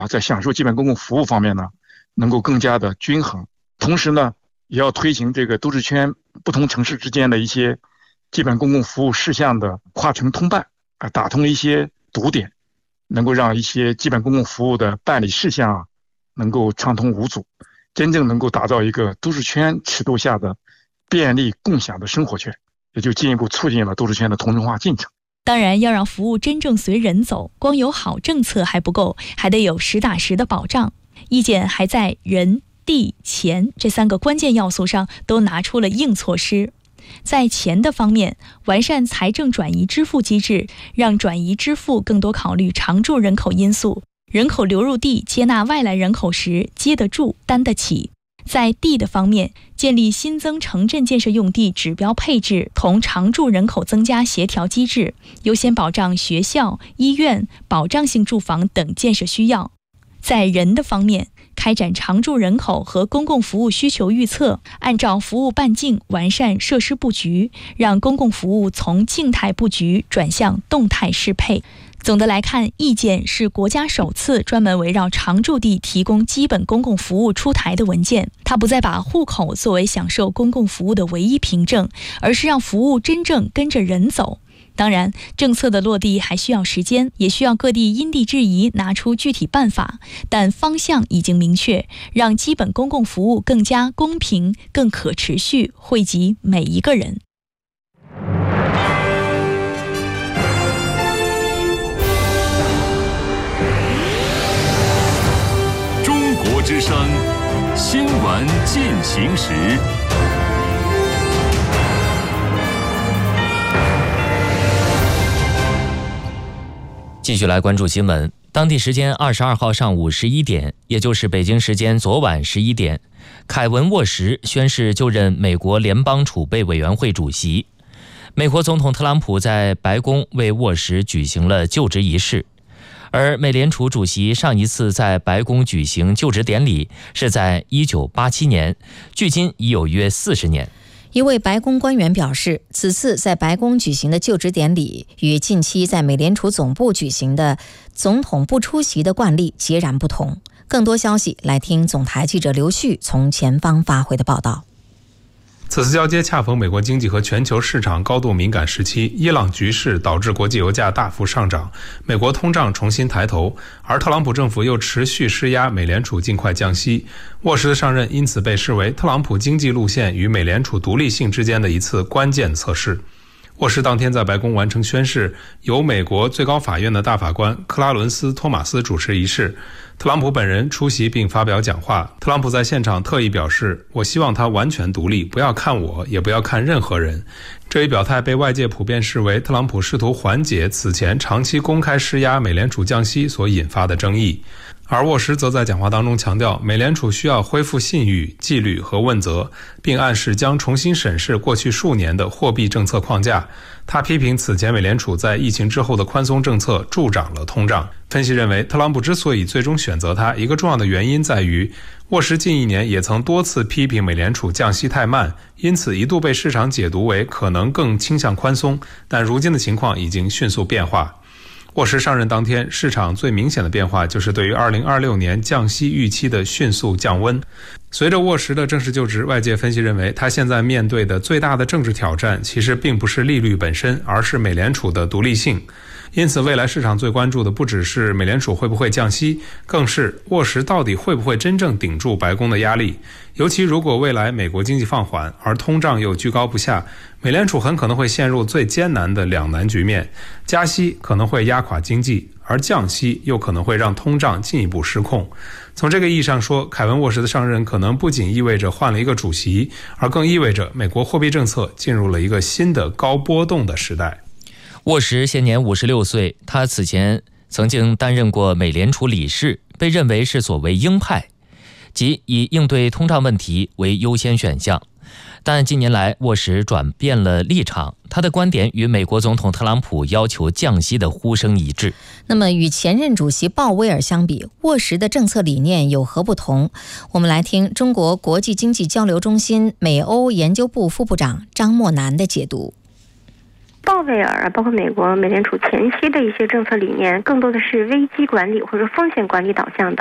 在享受基本公共服务方面呢，能够更加的均衡。同时呢，也要推行这个都市圈不同城市之间的一些基本公共服务事项的跨城通办打通一些堵点，能够让一些基本公共服务的办理事项能够畅通无阻，真正能够打造一个都市圈尺度下的便利共享的生活圈，也就进一步促进了都市圈的同质化进程。 当然，要让服务真正随人走，光有好政策还不够，还得有实打实的保障。意见还在人、地、钱这3个关键要素上都拿出了硬措施。在钱的方面，完善财政转移支付机制，让转移支付更多考虑常住人口因素，人口流入地接纳外来人口时接得住、担得起。在地的方面，建立新增城镇建设用地指标配置同常住人口增加协调机制，优先保障学校、医院、保障性住房等建设需要。在人的方面，开展常住人口和公共服务需求预测，按照服务半径完善设施布局，让公共服务从静态布局转向动态适配。总的来看，意见是国家首次专门围绕常住地提供基本公共服务出台的文件。它不再把户口作为享受公共服务的唯一凭证，而是让服务真正跟着人走。当然，政策的落地还需要时间，也需要各地因地制宜拿出具体办法，但方向已经明确，让基本公共服务更加公平、更可持续，惠及每一个人。 中国之声新闻进行时。 继续来关注新闻。当地时间22号上午11点，也就是北京时间昨晚11点，凯文·沃什宣誓就任美国联邦储备委员会主席。美国总统特朗普在白宫为沃什举行了就职仪式，而美联储主席上一次在白宫举行就职典礼是在1987年，距今已有约40年。 一位白宫官员表示，此次在白宫举行的就职典礼与近期在美联储总部举行的总统不出席的惯例截然不同。更多消息来听总台记者刘旭从前方发回的报道。 此次交接恰逢美国经济和全球市场高度敏感时期，伊朗局势导致国际油价大幅上涨，美国通胀重新抬头，而特朗普政府又持续施压美联储尽快降息。沃什的上任因此被视为特朗普经济路线与美联储独立性之间的一次关键测试。沃什当天在白宫完成宣誓，由美国最高法院的大法官克拉伦斯·托马斯主持仪式，特朗普本人出席并发表讲话。特朗普在现场特意表示，我希望他完全独立，不要看我，也不要看任何人。这一表态被外界普遍视为特朗普试图缓解此前长期公开施压美联储降息所引发的争议。而沃什则在讲话当中强调，美联储需要恢复信誉、纪律和问责，并暗示将重新审视过去数年的货币政策框架。他批评此前美联储在疫情之后的宽松政策助长了通胀。分析认为，特朗普之所以最终选择他，一个重要的原因在于，沃什近1年也曾多次批评美联储降息太慢，因此一度被市场解读为可能更倾向宽松，但如今的情况已经迅速变化。沃什上任当天，市场最明显的变化就是对于2026年降息预期的迅速降温。随着沃什的正式就职，外界分析认为，他现在面对的最大的政治挑战其实并不是利率本身，而是美联储的独立性。因此，未来市场最关注的不只是美联储会不会降息，更是沃什到底会不会真正顶住白宫的压力。尤其如果未来美国经济放缓，而通胀又居高不下，美联储很可能会陷入最艰难的两难局面。加息可能会压垮经济，而降息又可能会让通胀进一步失控。从这个意义上说，凯文·沃什的上任可能不仅意味着换了一个主席，而更意味着美国货币政策进入了一个新的高波动的时代。 沃什现年56岁，他此前曾经担任过美联储理事，被认为是所谓鹰派，即以应对通胀问题为优先选项。但近年来，沃什转变了立场，他的观点与美国总统特朗普要求降息的呼声一致。 那么与前任主席鲍威尔相比，沃什的政策理念有何不同？我们来听中国国际经济交流中心美欧研究部副部长张默南的解读。 鲍威尔包括美国美联储前期的一些政策理念，更多的是危机管理或者风险管理导向的。